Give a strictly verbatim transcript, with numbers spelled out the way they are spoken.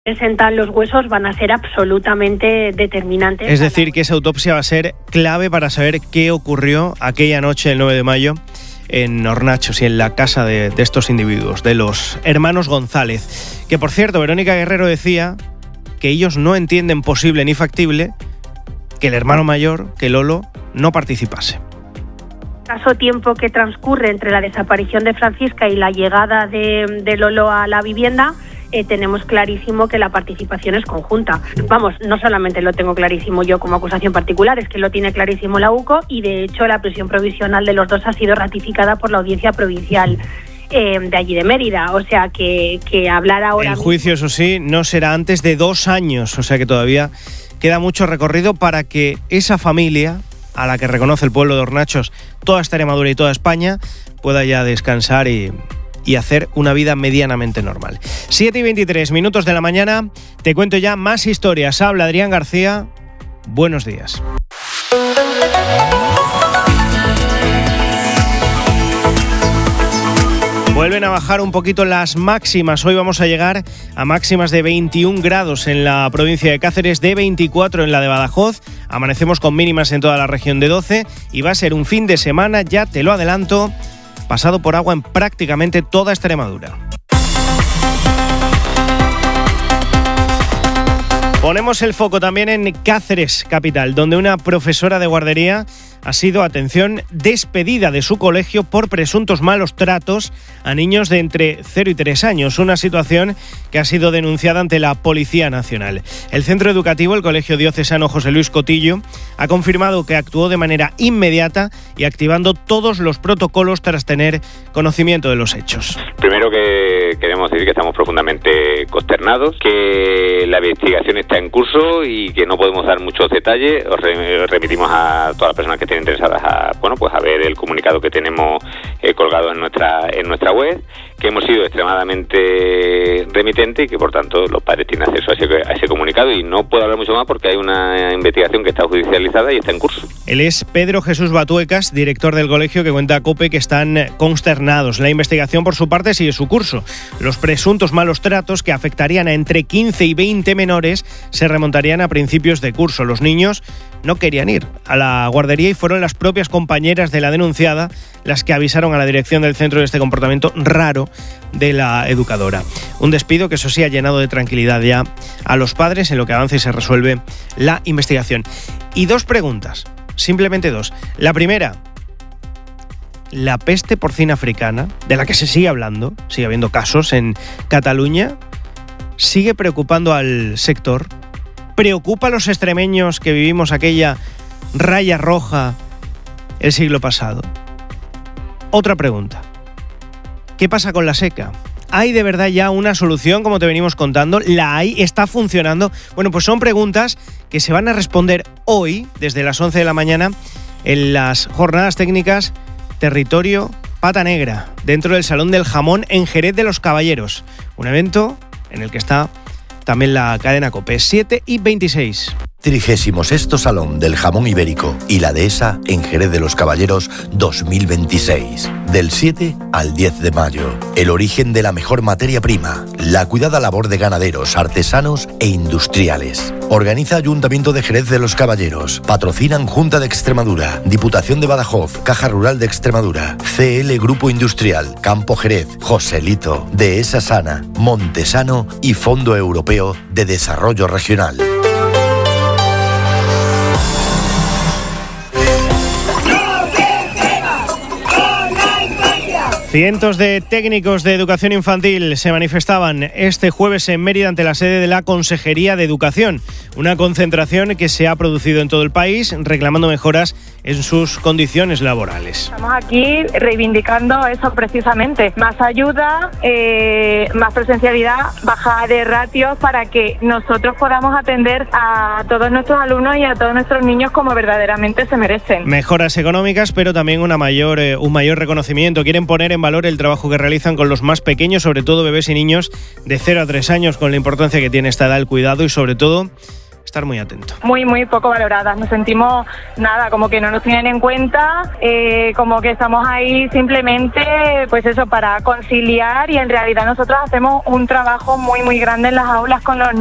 presentan los huesos van a ser absolutamente determinantes. Es decir, que esa autopsia va a ser clave para saber qué ocurrió aquella noche del nueve de mayo en Hornachos y en la casa de, de estos individuos, de los hermanos González. Que, por cierto, Verónica Guerrero decía que ellos no entienden posible ni factible que el hermano mayor, que Lolo, no participase. Caso tiempo que transcurre entre la desaparición de Francisca y la llegada de, de Lolo a la vivienda, Eh, tenemos clarísimo que la participación es conjunta. Vamos, no solamente lo tengo clarísimo yo como acusación particular, es que lo tiene clarísimo la U C O y de hecho la prisión provisional de los dos ha sido ratificada por la Audiencia Provincial eh, de allí de Mérida. O sea que, que hablar ahora... El juicio, mismo... eso sí, no será antes de dos años, o sea que todavía queda mucho recorrido para que esa familia, a la que reconoce el pueblo de Hornachos, toda Extremadura y toda España, pueda ya descansar y... y hacer una vida medianamente normal. siete y veintitrés minutos de la mañana, te cuento ya más historias. Habla Adrián García, buenos días. Vuelven a bajar un poquito las máximas. Hoy vamos a llegar a máximas de veintiún grados en la provincia de Cáceres, de veinticuatro en la de Badajoz. Amanecemos con mínimas en toda la región de doce y va a ser un fin de semana, ya te lo adelanto, pasado por agua en prácticamente toda Extremadura. Ponemos el foco también en Cáceres, capital, donde una profesora de guardería ha sido, atención, despedida de su colegio por presuntos malos tratos a niños de entre cero y tres años, una situación que ha sido denunciada ante la Policía Nacional. El centro educativo, el Colegio Diocesano José Luis Cotillo, ha confirmado que actuó de manera inmediata y activando todos los protocolos tras tener conocimiento de los hechos. Primero que queremos decir que estamos profundamente consternados, que la investigación está en curso y que no podemos dar muchos detalles. Os remitimos a todas las personas que estén interesadas a, bueno, pues a ver el comunicado que tenemos eh, colgado en nuestra en nuestra web, que hemos sido extremadamente remitentes y que por tanto los padres tienen acceso a ese, a ese comunicado, y no puedo hablar mucho más porque hay una investigación que está judicializada y está en curso. Él es Pedro Jesús Batuecas, director del colegio, que cuenta a COPE que están consternados. La investigación por su parte sigue su curso. Los presuntos malos tratos, que afectarían a entre quince y veinte menores, se remontarían a principios de curso. Los niños no querían ir a la guardería y fueron las propias compañeras de la denunciada las que avisaron a la dirección del centro de este comportamiento raro de la educadora. Un despido que, eso sí, ha llenado de tranquilidad ya a los padres en lo que avanza y se resuelve la investigación. Y dos preguntas, simplemente dos. La primera, la peste porcina africana, de la que se sigue hablando, sigue habiendo casos en Cataluña, ¿sigue preocupando al sector? ¿Preocupa a los extremeños que vivimos aquella raya roja el siglo pasado? Otra pregunta. ¿Qué pasa con la seca? ¿Hay de verdad ya una solución, como te venimos contando? ¿La hay? ¿Está funcionando? Bueno, pues son preguntas que se van a responder hoy, desde las once de la mañana, en las jornadas técnicas Territorio Pata Negra, dentro del Salón del Jamón en Jerez de los Caballeros. Un evento en el que está también la cadena COPE. siete y veintiséis. trigésimo sexto Salón del Jamón Ibérico y la Dehesa en Jerez de los Caballeros dos mil veintiséis. Del siete al diez de mayo. El origen de la mejor materia prima. La cuidada labor de ganaderos, artesanos e industriales. Organiza Ayuntamiento de Jerez de los Caballeros. Patrocinan Junta de Extremadura, Diputación de Badajoz, Caja Rural de Extremadura, C L Grupo Industrial, Campo Jerez, Joselito, Dehesa Sana, Montesano y Fondo Europeo de Desarrollo Regional. Cientos de técnicos de educación infantil se manifestaban este jueves en Mérida ante la sede de la Consejería de Educación. Una concentración que se ha producido en todo el país reclamando mejoras en sus condiciones laborales. Estamos aquí reivindicando eso precisamente. Más ayuda, eh, más presencialidad, bajada de ratios para que nosotros podamos atender a todos nuestros alumnos y a todos nuestros niños como verdaderamente se merecen. Mejoras económicas, pero también una mayor, eh, un mayor reconocimiento. Quieren poner en valor el trabajo que realizan con los más pequeños, sobre todo bebés y niños de cero a tres años, con la importancia que tiene esta edad el cuidado y sobre todo estar muy atento. Muy, muy poco valoradas. Nos sentimos, nada, como que no nos tienen en cuenta, eh, como que estamos ahí simplemente, pues eso, para conciliar, y en realidad nosotros hacemos un trabajo muy, muy grande en las aulas con los niños.